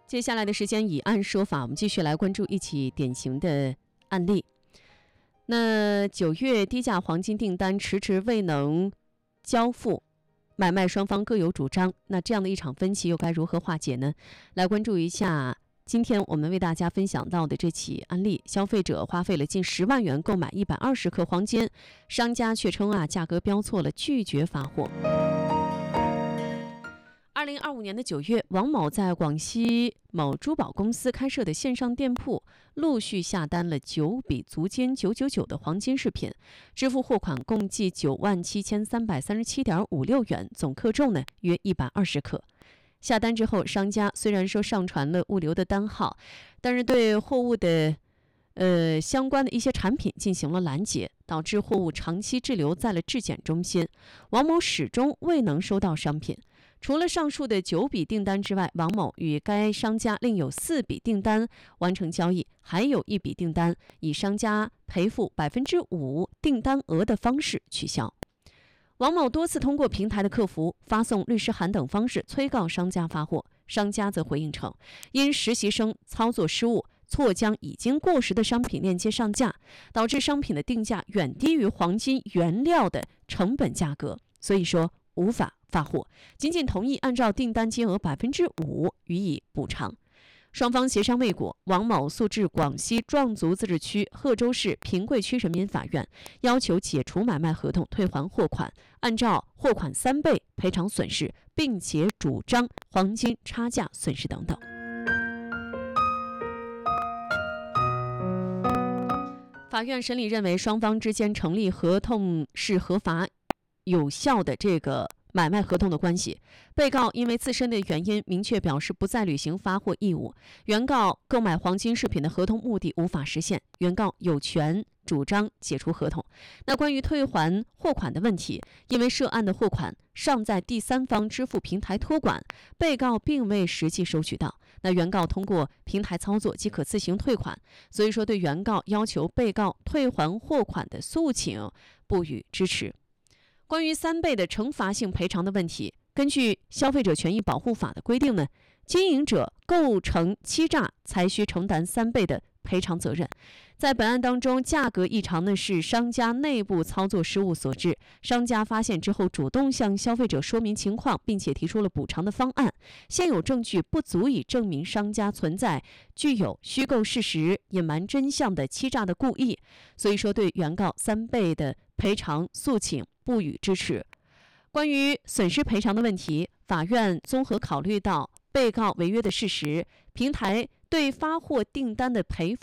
接下来的时间以案说法，我们继续来关注一起典型的案例。那9月低价黄金订单迟迟未能交付，买卖双方各有主张，那这样的一场分歧又该如何化解呢？来关注一下今天我们为大家分享到的这起案例，消费者花费了近10万元购买120克黄金，商家却称价格标错了，拒绝发货。2025年的9月，王某在广西某珠宝公司开设的线上店铺，陆续下单了9笔足金999的黄金饰品，支付货款共计97337.56元，总克重呢约120克。下单之后，商家虽然说上传了物流的单号，但是对货物的相关的一些产品进行了拦截，导致货物长期滞留在了质检中心。王某始终未能收到商品。除了上述的9笔订单之外，王某与该商家另有4笔订单完成交易，还有1笔订单以商家赔付5%订单额的方式取消。王某多次通过平台的客服、发送律师函等方式催告商家发货，商家则回应称，因实习生操作失误，错将已经过时的商品链接上架，导致商品的定价远低于黄金原料的成本价格，所以说无法发货，仅仅同意按照订单金额5%予以补偿。双方协商未果，王某诉至广西壮族自治区贺州市平贵区人民法院，要求解除买卖合同，退还货款，按照货款3倍赔偿损失，并且主张黄金差价损失等等。法院审理认为，双方之间成立合同是合法有效的这个买卖合同的关系，被告因为自身的原因明确表示不再履行发货义务，原告购买黄金饰品的合同目的无法实现，原告有权主张解除合同。那关于退还货款的问题，因为涉案的货款尚在第三方支付平台托管，被告并未实际收取到，那原告通过平台操作即可自行退款，所以说对原告要求被告退还货款的诉请不予支持。关于3倍的惩罚性赔偿的问题，根据《消费者权益保护法》的规定呢，经营者构成欺诈才需承担3倍的赔偿责任。在本案当中，价格异常呢是商家内部操作失误所致，商家发现之后主动向消费者说明情况，并且提出了补偿的方案。现有证据不足以证明商家存在具有虚构事实、隐瞒真相的欺诈的故意，所以说对原告3倍的赔偿诉请不予支持。关于损失赔偿的问题，法院综合考虑到被告违约的事实，平台对发货订单的赔付